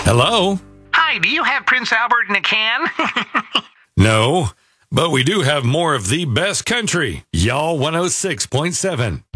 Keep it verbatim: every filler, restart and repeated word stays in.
Hello? Hi, do you have Prince Albert in a can? No, but we do have more of the best country. Y'all one oh six point seven.